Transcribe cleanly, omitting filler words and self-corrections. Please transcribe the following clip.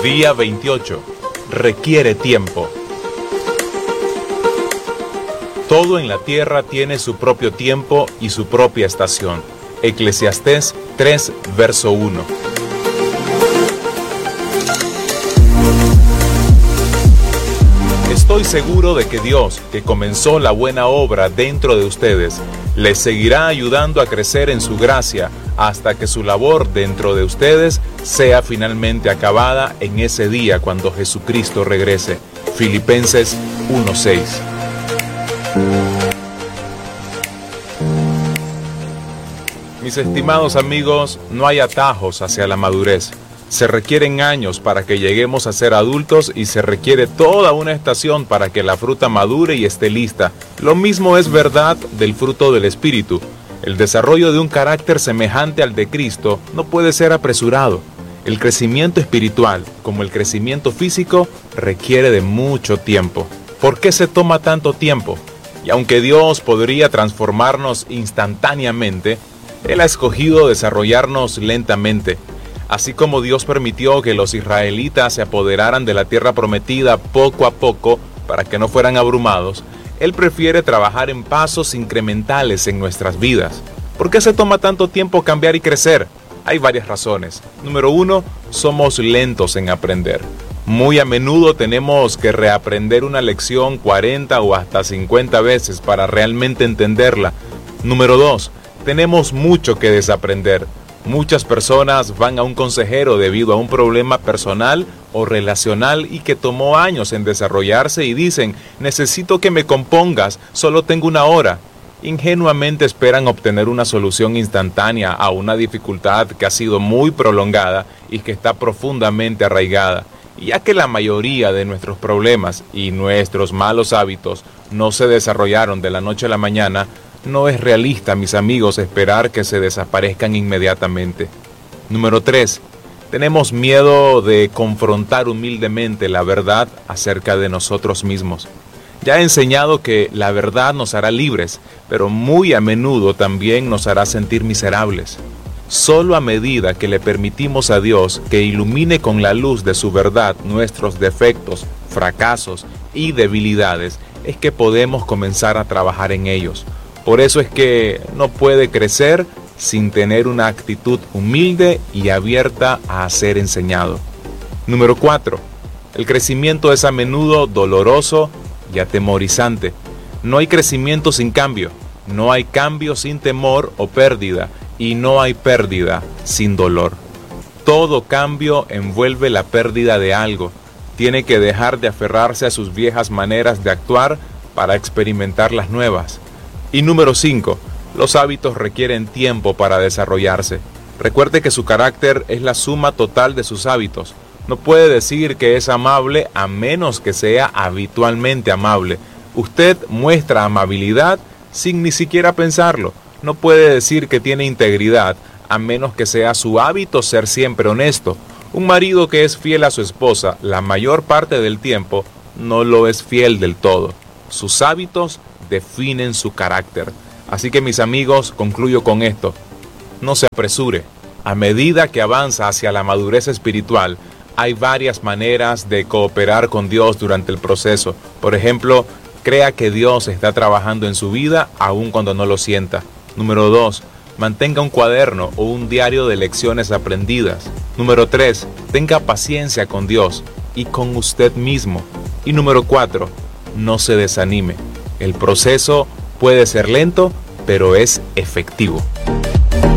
Día 28. Requiere tiempo. Todo en la tierra tiene su propio tiempo y su propia estación. Eclesiastés 3, verso 1. Estoy seguro de que Dios, que comenzó la buena obra dentro de ustedes, les seguirá ayudando a crecer en su gracia hasta que su labor dentro de ustedes sea finalmente acabada en ese día cuando Jesucristo regrese. Filipenses 1:6. Mis estimados amigos, no hay atajos hacia la madurez. Se requieren años para que lleguemos a ser adultos y se requiere toda una estación para que la fruta madure y esté lista. Lo mismo es verdad del fruto del Espíritu. El desarrollo de un carácter semejante al de Cristo no puede ser apresurado. El crecimiento espiritual, como el crecimiento físico, requiere de mucho tiempo. ¿Por qué se toma tanto tiempo? Y aunque Dios podría transformarnos instantáneamente, Él ha escogido desarrollarnos lentamente. Así como Dios permitió que los israelitas se apoderaran de la tierra prometida poco a poco para que no fueran abrumados, Él prefiere trabajar en pasos incrementales en nuestras vidas. ¿Por qué se toma tanto tiempo cambiar y crecer? Hay varias razones. Número 1, somos lentos en aprender. Muy a menudo tenemos que reaprender una lección 40 o hasta 50 veces para realmente entenderla. Número 2, tenemos mucho que desaprender. Muchas personas van a un consejero debido a un problema personal o relacional y que tomó años en desarrollarse y dicen, necesito que me compongas, solo tengo una hora. Ingenuamente esperan obtener una solución instantánea a una dificultad que ha sido muy prolongada y que está profundamente arraigada. Y ya que la mayoría de nuestros problemas y nuestros malos hábitos no se desarrollaron de la noche a la mañana, no es realista, mis amigos, esperar que se desaparezcan inmediatamente. Número 3. Tenemos miedo de confrontar humildemente la verdad acerca de nosotros mismos. Ya he enseñado que la verdad nos hará libres, pero muy a menudo también nos hará sentir miserables. Solo a medida que le permitimos a Dios que ilumine con la luz de su verdad nuestros defectos, fracasos y debilidades, es que podemos comenzar a trabajar en ellos. Por eso es que no puede crecer sin tener una actitud humilde y abierta a ser enseñado. Número 4. El crecimiento es a menudo doloroso y atemorizante. No hay crecimiento sin cambio, no hay cambio sin temor o pérdida, y no hay pérdida sin dolor. Todo cambio envuelve la pérdida de algo. Tiene que dejar de aferrarse a sus viejas maneras de actuar para experimentar las nuevas. Y número 5. Los hábitos requieren tiempo para desarrollarse. Recuerde que su carácter es la suma total de sus hábitos. No puede decir que es amable a menos que sea habitualmente amable. Usted muestra amabilidad sin ni siquiera pensarlo. No puede decir que tiene integridad a menos que sea su hábito ser siempre honesto. Un marido que es fiel a su esposa la mayor parte del tiempo no lo es fiel del todo. Sus hábitos definen su carácter. Así que, mis amigos, concluyo con esto. No se apresure. A medida que avanza hacia la madurez espiritual, hay varias maneras de cooperar con Dios durante el proceso. Por ejemplo, crea que Dios está trabajando en su vida aun cuando no lo sienta. Número 2. Mantenga un cuaderno o un diario de lecciones aprendidas. Número 3. Tenga paciencia con Dios y con usted mismo. Y número 4. No se desanime. El proceso puede ser lento, pero es efectivo.